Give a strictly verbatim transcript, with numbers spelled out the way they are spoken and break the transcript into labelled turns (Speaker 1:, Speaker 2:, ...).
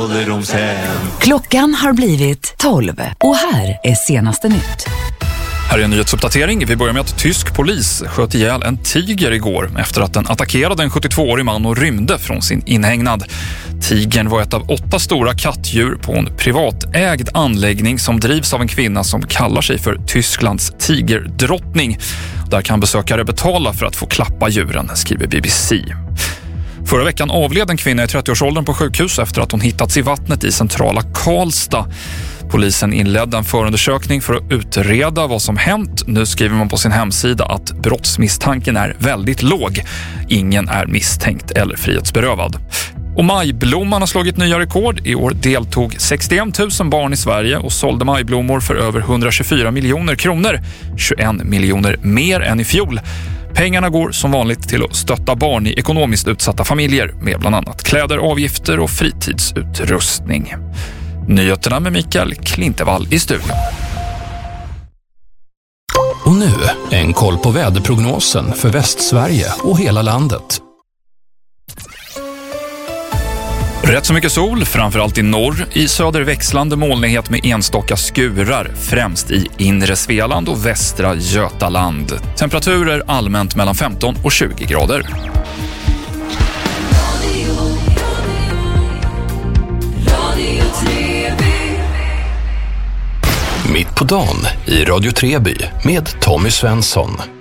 Speaker 1: ålderdomshem.
Speaker 2: Klockan har blivit tolv och här är senaste nytt.
Speaker 3: Här är en nyhetsuppdatering. Vi börjar med att tysk polis sköt ihjäl en tiger igår efter att den attackerade en sjuttiotvåårig man och rymde från sin inhägnad. Tigern var ett av åtta stora kattdjur på en privatägd anläggning som drivs av en kvinna som kallar sig för Tysklands tigerdrottning. Där kan besökare betala för att få klappa djuren, skriver B B C. Förra veckan avled en kvinna i trettioårsåldern på sjukhus efter att hon hittats i vattnet i centrala Karlstad. Polisen inledde en förundersökning för att utreda vad som hänt. Nu skriver man på sin hemsida att brottsmisstanken är väldigt låg. Ingen är misstänkt eller frihetsberövad. Och majblomman har slagit nya rekord. I år deltog sextioen tusen barn i Sverige och sålde majblommor för över hundratjugofyra miljoner kronor. tjugoen miljoner mer än i fjol. Pengarna går som vanligt till att stötta barn i ekonomiskt utsatta familjer med bland annat kläder, avgifter och fritidsutrustning. Nyheterna med Mikael Klintevall i studion.
Speaker 4: Och nu en koll på väderprognosen för Västsverige och hela landet.
Speaker 3: Rätt så mycket sol, framförallt i norr. I söder växlande molnighet med enstaka skurar, främst i inre Svealand och västra Götaland. Temperaturer allmänt mellan femton och tjugo grader.
Speaker 4: Mitt på dagen i Radio Treby med Tommy Svensson.